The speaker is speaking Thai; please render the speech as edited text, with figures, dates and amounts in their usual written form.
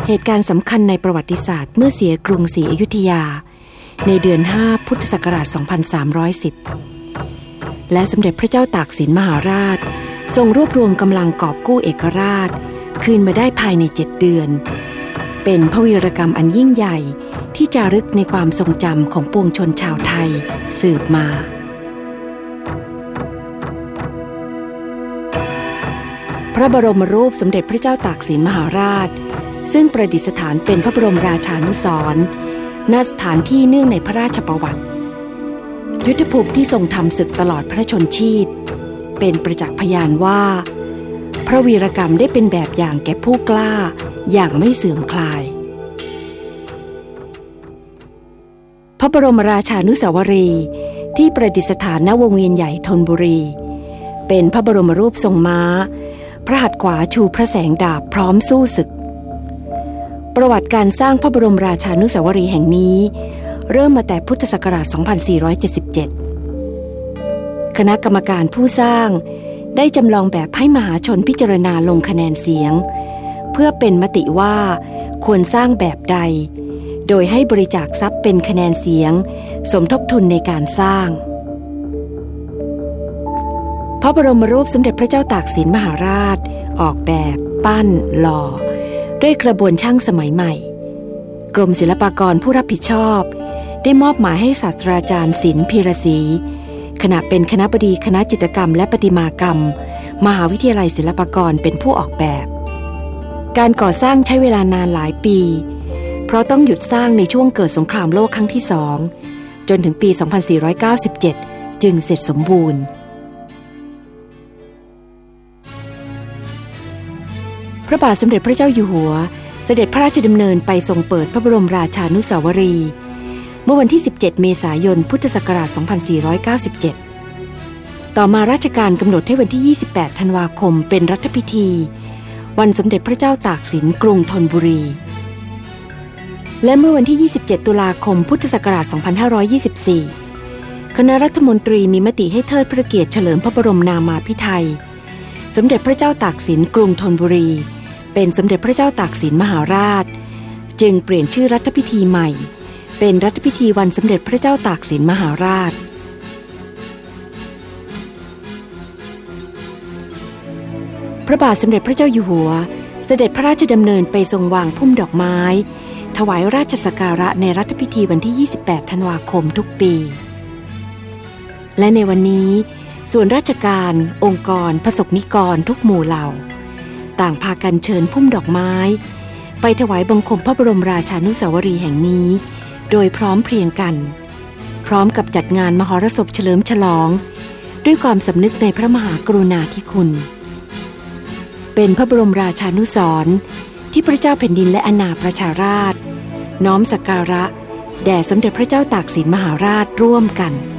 เหตุการณ์สำคัญในประวัติศาสตร์เมื่อเสียกรุงศรีอยุธยาในเดือน 5 พุทธศักราช 2310 และสมเด็จพระเจ้าตากสินมหาราชทรงรวบรวมกำลังกอบกู้เอกราชคืนมาได้ภายใน7 เดือนเป็นพระวีรกรรมอันยิ่งใหญ่ที่จารึกในความทรงจำของปวงชนชาวไทยสืบมาพระบรมรูปสมเด็จพระเจ้าตากสินมหาราชซึ่งประดิษฐานเป็นพระบรมราชานุสรณ์ณสถานที่เนื่องในพระราชประวัติยุทธภูมิที่ทรงทำศึกตลอดพระชนชีพเป็นประจักษ์พยานว่าพระวีรกรรมได้เป็นแบบอย่างแก่ผู้กล้าอย่างไม่เสื่อมคลายพระบรมราชานุสาวรีย์ที่ประดิษฐานณวงเวียนใหญ่ธนบุรีเป็นพระบรมรูปทรงม้าพระหัตถ์ขวาชูพระแสงดาบพร้อมสู้ศึกประวัติการสร้างพระบรมราชานุสาวรีย์แห่งนี้เริ่มมาแต่พุทธศักราช 2477 คณะกรรมการผู้สร้างได้จำลองแบบให้มหาชนพิจารณาลงคะแนนเสียงเพื่อเป็นมติว่าควรสร้างแบบใดโดยให้บริจาคทรัพย์เป็นคะแนนเสียงสมทบทุนในการสร้างพระบรมรูปสมเด็จพระเจ้าตากสินมหาราชออกแบบปั้นหล่อด้วยกระบวนช่างสมัยใหม่กรมศิลปากรผู้รับผิดชอบได้มอบหมายให้ศาสตราจารย์ศิลป์พีระศรีขณะเป็นคณบดีคณะจิตรกรรมและประติมากรรมมหาวิทยาลัยศิลปากรเป็นผู้ออกแบบการก่อสร้างใช้เวลานานหลายปีเพราะต้องหยุดสร้างในช่วงเกิดสงครามโลกครั้งที่2จนถึงปี 2497 จึงเสร็จสมบูรณ์พระบาทสมเด็จพระเจ้าอยู่หัวเสด็จพระราชดำเนินไปทรงเปิดพระบรมราชานุสาวรีย์เมื่อวันที่17 เมษายนพุทธศักราช 2497 ต่อมาราชการกำหนดให้วันที่28 ธันวาคมเป็นรัฐพิธีวันสมเด็จพระเจ้าตากสินกรุงธนบุรีและเมื่อวันที่27 ตุลาคมพุทธศักราช 2524 คณะรัฐมนตรีมีมติให้เทิดพระเกียรติเฉลิมพระบรมนามาภิไธยสมเด็จพระเจ้าตากสินกรุงธนบุรีเป็นสมเด็จพระเจ้าตากสินมหาราชจึงเปลี่ยนชื่อรัฐพิธีใหม่เป็นรัฐพิธีวันสมเด็จพระเจ้าตากสินมหาราชพระบาทสมเด็จพระเจ้าอยู่หัวเสด็จพระราชดำเนินไปทรงวางพุ่มดอกไม้ถวายราชสักการะในรัฐพิธีวันที่28 ธันวาคมทุกปีและในวันนี้ส่วนราชการองค์กรประสบนิกรทุกหมู่เหล่าต่างพากันเชิญพุ่มดอกไม้ไปถวายบังคมพระบรมราชานุสาวรีย์แห่งนี้โดยพร้อมเพรียงกันพร้อมกับจัดงานมหรสพเฉลิมฉลองด้วยความสำนึกในพระมหากรุณาธิคุณเป็นพระบรมราชานุสรณ์ที่พระเจ้าแผ่นดินและอาณาประชาราษฎร์น้อมสักการะแด่สมเด็จพระเจ้าตากสินมหาราชร่วมกัน